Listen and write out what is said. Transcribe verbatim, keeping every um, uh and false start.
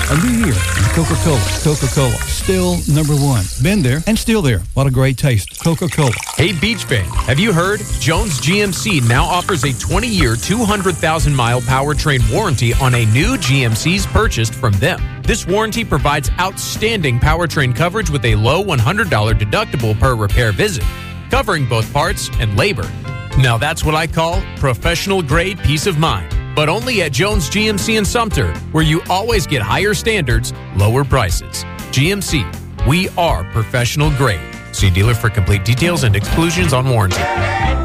A new year, and Coca-Cola. Coca-Cola, still number one. Been there and still there. What a great taste. Coca-Cola. Hey, Beach fan, have you heard? Jones G M C now offers a twenty-year, two hundred thousand mile powertrain warranty on a new G M Cs purchased from them. This warranty provides outstanding powertrain coverage with a low one hundred dollars deductible per repair visit, covering both parts and labor. Now that's what I call professional-grade peace of mind. But only at Jones G M C in Sumter, where you always get higher standards, lower prices. G M C, we are professional grade. See dealer for complete details and exclusions on warranty.